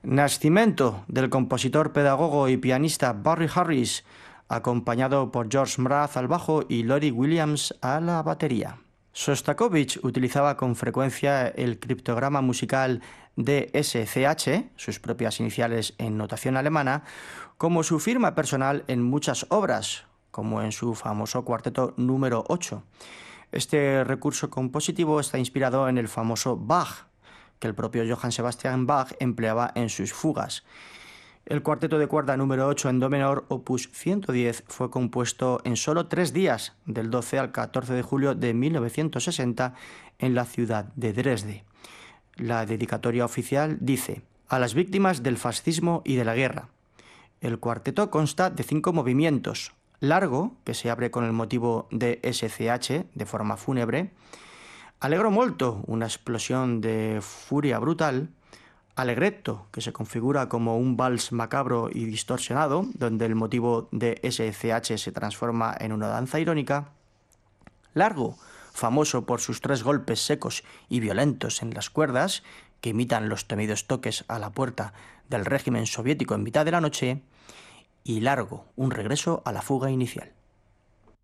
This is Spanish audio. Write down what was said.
Nacimiento del compositor, pedagogo y pianista Barry Harris, acompañado por George Mraz al bajo y Lori Williams a la batería. Shostakovich utilizaba con frecuencia el criptograma musical DSCH, sus propias iniciales en notación alemana, como su firma personal en muchas obras, como en su famoso cuarteto número 8. Este recurso compositivo está inspirado en el famoso Bach, que el propio Johann Sebastian Bach empleaba en sus fugas. El cuarteto de cuerda número 8 en do menor, opus 110, fue compuesto en solo 3 días, del 12 al 14 de julio de 1960, en la ciudad de Dresde. La dedicatoria oficial dice: a las víctimas del fascismo y de la guerra. El cuarteto consta de 5 movimientos: largo, que se abre con el motivo de SCH de forma fúnebre; allegro molto, una explosión de furia brutal; allegretto, que se configura como un vals macabro y distorsionado, donde el motivo de SCH se transforma en una danza irónica; largo, famoso por sus 3 golpes secos y violentos en las cuerdas, que imitan los temidos toques a la puerta del régimen soviético en mitad de la noche; y largo, un regreso a la fuga inicial.